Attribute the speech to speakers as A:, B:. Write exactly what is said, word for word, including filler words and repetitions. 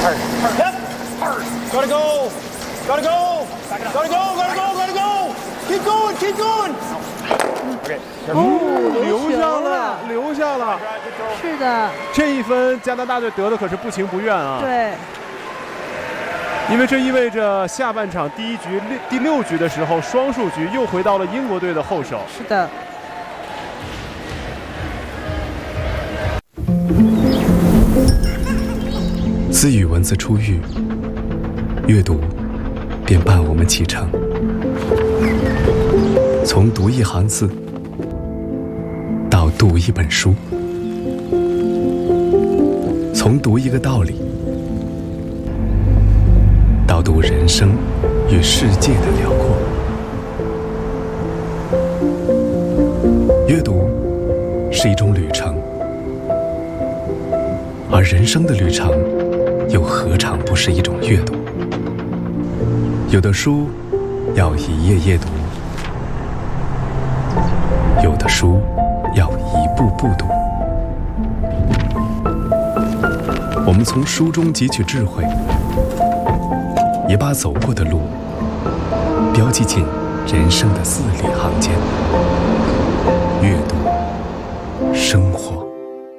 A: Gotta go! Gotta go! Gotta go! Gotta go! Gotta go! Keep going! Keep going! OK，
B: 哦，留下了，留下了。
C: 是的，
B: 这一分加拿大队得的可是不情不愿啊。
C: 对。
B: 因为这意味着下半场第一局第六局的时候，双数局又回到了英国队的后手。
C: 是的。
D: 自语文字出狱，阅读便伴我们启程。从读一行字到读一本书，从读一个道理到读人生与世界的辽阔。阅读是一种旅程，而人生的旅程又何尝不是一种阅读？有的书要一页页读，有的书要一步步读。我们从书中汲取智慧，也把走过的路标记进人生的字里行间。阅读，生活。